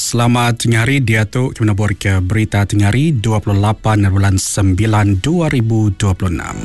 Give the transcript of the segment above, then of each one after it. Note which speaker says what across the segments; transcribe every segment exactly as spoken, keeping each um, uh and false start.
Speaker 1: Selamat tengah hari, dia tu kita menabur ke berita tengah hari dua puluh lapan bulan sembilan dua ribu dua puluh enam.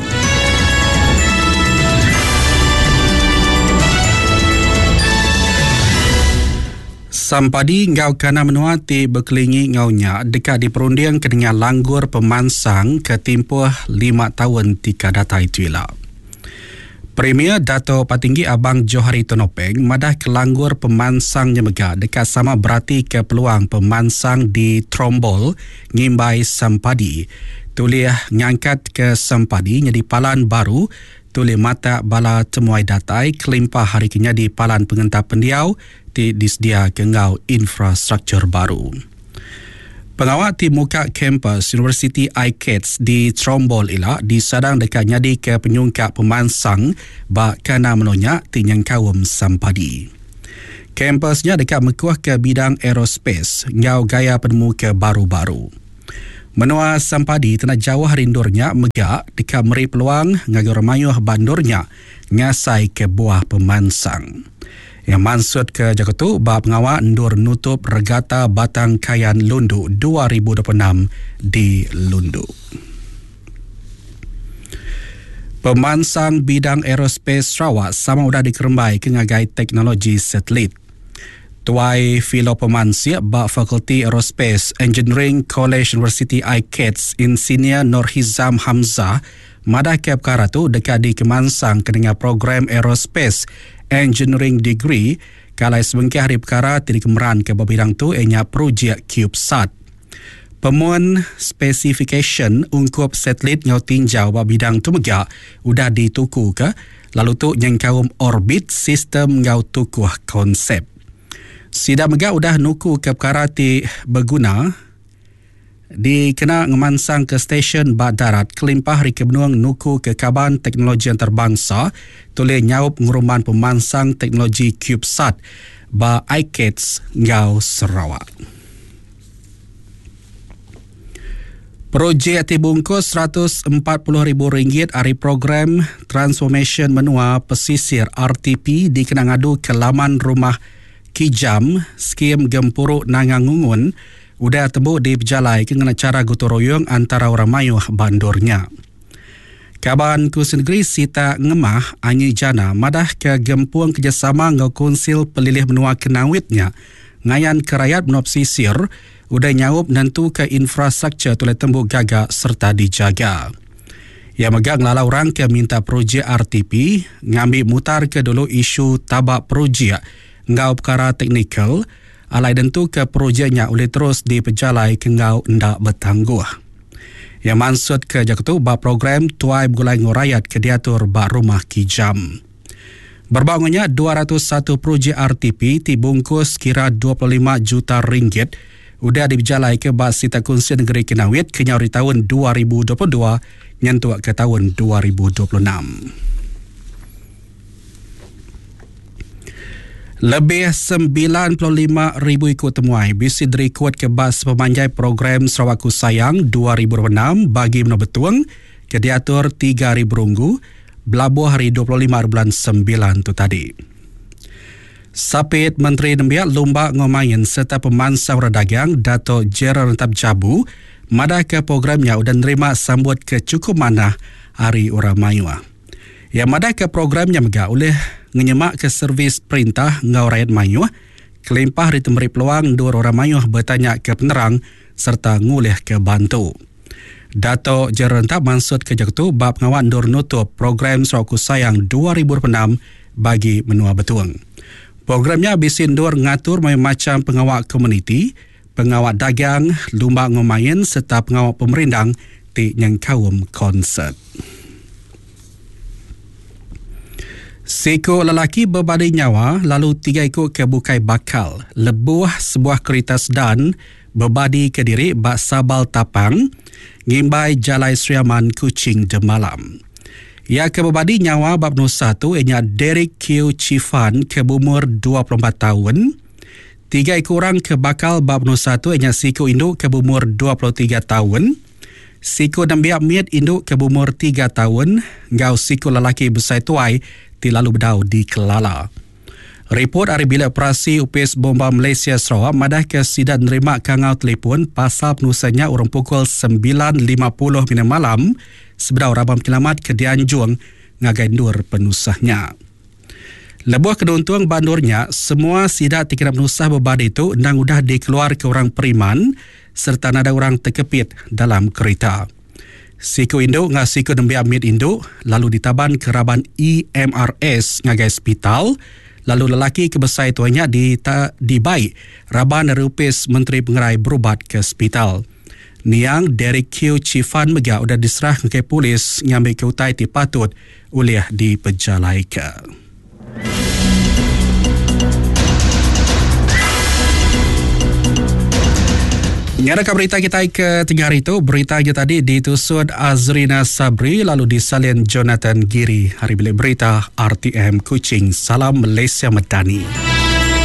Speaker 1: Sampadi ngau kana menua ti berkelingi ngaunya dekat di perunding kedengar langgur pemansang ke tempoh lima tahun tika data itu ialah. Premier Dato' Patinggi Abang Johari Tonopeng madah ke langgur pemansang nyemega dekat sama berarti ke peluang pemansang di Trombol ngimbai Sampadi. Tulih ngangkat ke Sampadi jadi palan baru tulih mata bala temuai datai kelimpah hari kenya di palan pengentap pendiau di disdia kengau infrastruktur baru. Pengawal di muka kampus Universiti I C A T S di Trombol ila disadang dekat nyadi ke penyungkap pemansang bak kana menonyak ti nyangkawum Sampadi. Kampusnya dekat mekuah ke bidang aerospace ngau gaya penemu ke baru-baru. Menua Sampadi tena jauh rindurnya megak dekat meri peluang ngagur mayuh bandurnya ngasai ke buah pemansang. Yang maksud ke Jakarta, bab pengawal endur nutup regata Batang Kayan Lundu dua ribu dua puluh enam di Lundu. Pemansang bidang aerospace Sarawak sama udah dikerembai ke ngagai teknologi satelit. Tuai Filo Pemansia bab Fakulti Aerospace Engineering College University I C A T S Insinyur Nurhizam Hamzah madah ke perkara tu dekat di Kemansang kedengar program aerospace engineering degree kalai sebengkah hari perkara tidak kemeran ke bidang tu ianya projek CubeSat. Pemuan specification ungkup satelit ngau tinjau bab bidang tu megak udah dituku ke lalu tu nyengkawum orbit sistem ngau tukuh konsep. Sida megak udah nuku ke perkara ti berguna di kena ngemansang ke stesen bak darat kelimpah hari kebenuang nuku ke kaban teknologi antarabangsa toleh nyaup nguruman pemansang teknologi CubeSat ba I C A T S ngau Sarawak. Projek tibungkus seratus empat puluh ribu ringgit hari program transformation menua pesisir R T P di kena ngadu ke laman rumah Kijam skim Gempuruk Nangangungun udah tembuk di berjalai kena cara gotong-royong antara orang mayuh bandurnya. Kaban Kursi Negeri Sita Ngemah Anyi Jana madah ke gempuang kerjasama ngau konsil pelilih benua kenawitnya ngayan kerayat benua pesisir udah nyaup nentu ke infrastruktur tulai tembuk gagak serta dijaga. Ia megang lalau orang ke minta projek R T P ngambil mutar ke dulu isu tabak projek ngau perkara teknikal alai tentu ke projeknya oleh terus diperjalai ke ngau ndak bertangguh. Yang maksud ke Jakarta bab program tuai bergulai ngurayat ke diatur bak rumah Kijam. Berbangunnya dua ratus satu projek R T P dibungkus kira dua puluh lima juta ringgit udah diberjalai ke bak Sita Kursi Negeri Kenawit ke nyari tahun dua ribu dua puluh dua nyentuh ke tahun dua ribu dua puluh enam. Lebih sembilan puluh lima ribu ikut temuai bisi dirikut ke bas pemanjai program Sarawak Ku Sayang dua ribu dua puluh enam bagi menua betuang ke diatur tiga ribu runggu belabuh hari dua puluh lima bulan sembilan tu tadi. Sapit Menteri Nembiak Lumba Ngomayan serta pemansang dagang Dato' Gerald Rentap Jabu madah ke programnya udah nerima sambut ke cukup manah hari orang mayuah. Yang madah ke programnya megak oleh ngenyemak ke servis perintah ngau rakyat mayuh, kelimpah ditemberi peluang dua orang mayuh bertanya ke penerang serta ngulih ke bantu. Dato' Jerentap maksud ke Jakarta bab pengawan dur nutup program Sarawak Ku Sayang dua ribu dua puluh enam bagi menua betuang. Programnya bisin dur ngatur macam pengawal komuniti, pengawal dagang, lumba ngomayan serta pengawal pemerindang di nyangkawum konsert. Seekor lelaki berbadai nyawa lalu tiga ekor ke bukai bakal lebuh sebuah kereta sedan berbadi ke diri bak Sabal Tapang ngimbai Jalai Seriaman Kuching Demalam. Ia ke berbadi nyawa bab nusa tu ianya Derek Q. Chifan ke umur dua puluh empat tahun. Tiga ekor orang ke bakal bab nusa tu ianya seekor induk ke umur dua puluh tiga tahun. Seekor nambiak miat induk ke umur tiga tahun. Ngau seekor lelaki besar tuai di lalu bedau di Kelala. Report hari Bilik Operasi Upis Bomba Malaysia Sarawak madah ke sidat nerima kangau telefon pasal penusanya orang pukul sembilan lima puluh minit malam sebedau Rabam Penyelamat ke Dianjung ngagai ndur penusahnya. Lebuh keduntung bandurnya, semua sidat tikira penusah berbada itu undang udah dikeluar ke orang periman serta ada orang terkepit dalam kereta. Siku induk ngah siku nembe amit induk lalu ditaban ke Raban E M R S ngagai hospital. Lalu lelaki kebesar tuanya di dibaik Raban Rupis Menteri Pengerai berubat ke hospital. Niang Derek Q Chifan Mega sudah diserah ke polis ngambil ke utai ti patut oleh dipejalai ke. Nyarakah berita kita ke tiga hari itu. Berita kita tadi ditusud Azrina Sabri lalu disalin Jonathan Giri. Hari Bilik Berita R T M Kuching. Salam Malaysia Madani.